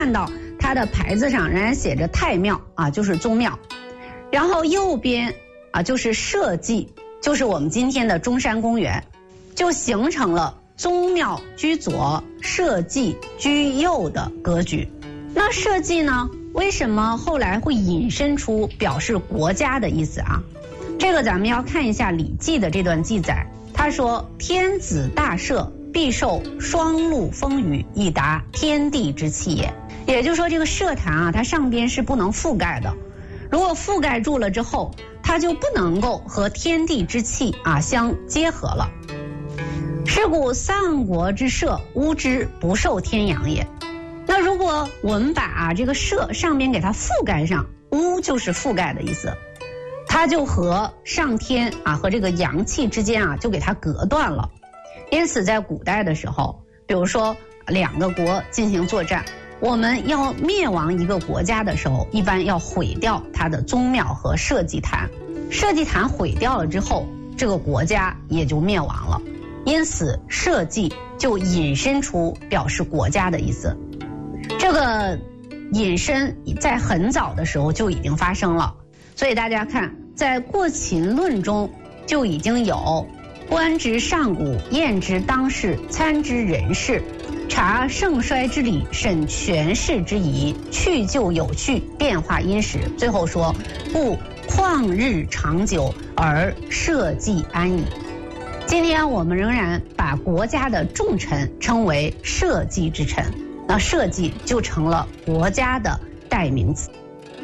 看到它的牌子上仍然写着太庙啊，就是宗庙。然后右边啊就是社稷，就是我们今天的中山公园，就形成了宗庙居左，社稷居右的格局。那社稷呢，为什么后来会引申出表示国家的意思啊？这个咱们要看一下《礼记》的这段记载，他说：“天子大赦，必受双陆风雨，以达天地之气也。”也就是说，这个社坛啊，它上边是不能覆盖的，如果覆盖住了之后，它就不能够和天地之气啊相结合了。是故丧国之社，巫之不受天阳也。那如果我们把这个社上边给它覆盖上，巫就是覆盖的意思，它就和上天啊和这个阳气之间啊就给它隔断了。因此在古代的时候，比如说两个国进行作战，我们要灭亡一个国家的时候，一般要毁掉它的宗庙和社稷坛。社稷坛毁掉了之后，这个国家也就灭亡了。因此社稷就引申出表示国家的意思。这个引申在很早的时候就已经发生了，所以大家看，在《过秦论》中就已经有观之上古，验之当世，参之人事，察盛衰之理，审权势之宜，去旧有序，变化因时。最后说，故旷日长久而社稷安矣。今天我们仍然把国家的重臣称为社稷之臣，那社稷就成了国家的代名词。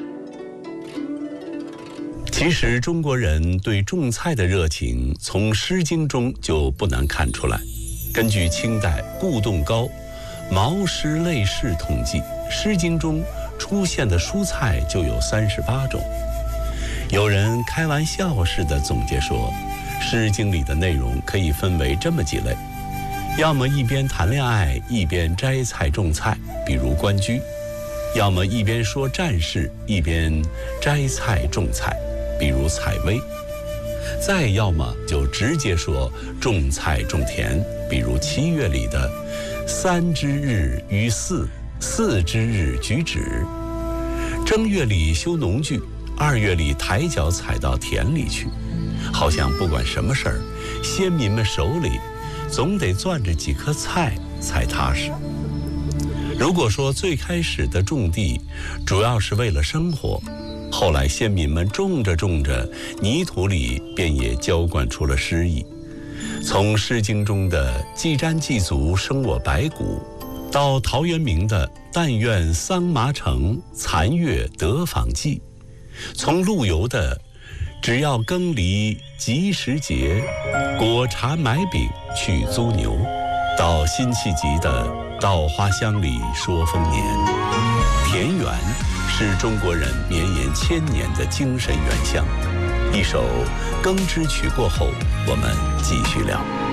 其实中国人对种菜的热情从《诗经》中就不难看出来。根据清代顾栋高《毛诗类释》统计，《诗经》中出现的蔬菜就有38种。有人开玩笑似的总结说，《诗经》里的内容可以分为这么几类：要么一边谈恋爱一边摘菜种菜，比如关雎；要么一边说战事一边摘菜种菜，比如采薇；再要么就直接说种菜种田，比如7月里的3之日于4， 4之日举止；正月里修农具，2月里抬脚踩到田里去。好像不管什么事儿，先民们手里总得攥着几颗菜才踏实。如果说最开始的种地主要是为了生活，后来先民们种着种着，泥土里便也浇灌出了诗意。从《诗经》中的既瞻既足，生我百谷，到陶渊明的但愿桑麻成，残月得访寄；从陆游的只要耕犁及时节，果茶买饼去租牛，到辛弃疾的稻花香里说丰年。田园是中国人绵延1000年的精神原乡。一首《耕织曲》过后，我们继续聊。